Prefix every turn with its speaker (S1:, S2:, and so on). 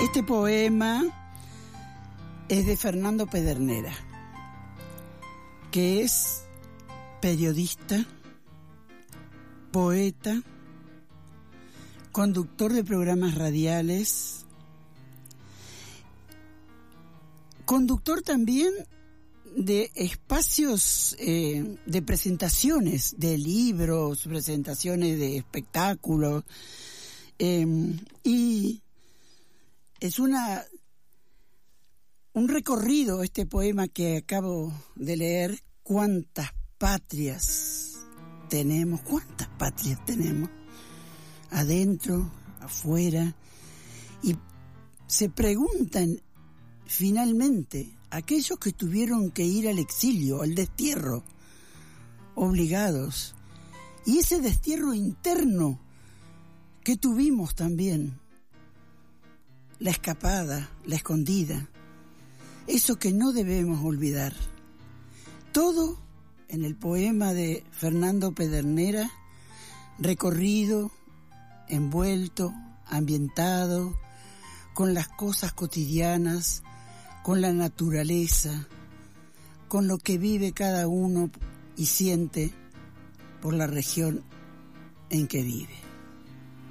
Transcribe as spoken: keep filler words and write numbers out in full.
S1: Este poema es de Fernando Pedernera, que es periodista, poeta, conductor de programas radiales, conductor también de espacios eh, de presentaciones de libros, presentaciones de espectáculos, eh, y es una un recorrido este poema que acabo de leer. ¿Cuántas patrias tenemos? ¿Cuántas patrias tenemos? Adentro, afuera. Y se preguntan finalmente aquellos que tuvieron que ir al exilio, al destierro, obligados. Y ese destierro interno que tuvimos también. La escapada, la escondida. Eso que no debemos olvidar. Todo en el poema de Fernando Pedernera, recorrido, envuelto, ambientado, con las cosas cotidianas, con la naturaleza, con lo que vive cada uno y siente por la región en que vive.